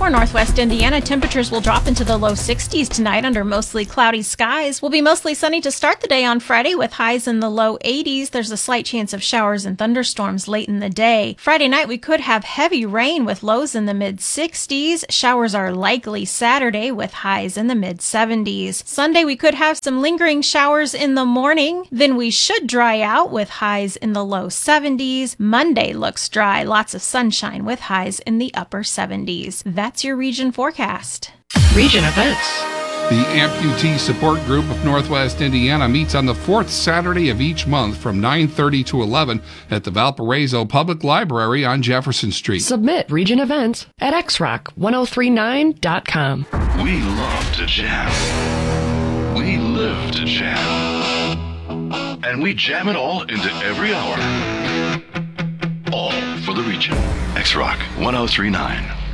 For Northwest Indiana, temperatures will drop into the low 60s tonight under mostly cloudy skies. Will be mostly sunny to start the day on Friday with highs in the low 80s. There's a slight chance of showers and thunderstorms late in the day. Friday night, we could have heavy rain with lows in the mid-60s. Showers are likely Saturday with highs in the mid-70s. Sunday, we could have some lingering showers in the morning. Then we should dry out with highs in the low 70s. Monday looks dry, lots of sunshine with highs in the upper 70s. That's your region forecast. Region events. The Amputee Support Group of Northwest Indiana meets on the fourth Saturday of each month from 9:30 to 11 at the Valparaiso Public Library on Jefferson Street. Submit region events at xrock1039.com. We love to jam. We live to jam. And we jam it all into every hour. All for the region. X-Rock 1039.